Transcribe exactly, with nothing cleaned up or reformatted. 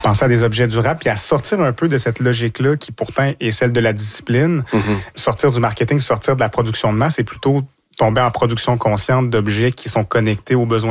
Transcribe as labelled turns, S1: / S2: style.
S1: penser à des objets durables, puis à sortir un peu de cette logique-là qui pourtant est celle de la discipline, mm-hmm. sortir du marketing, sortir de la production de masse et plutôt tomber en production consciente d'objets qui sont connectés aux besoins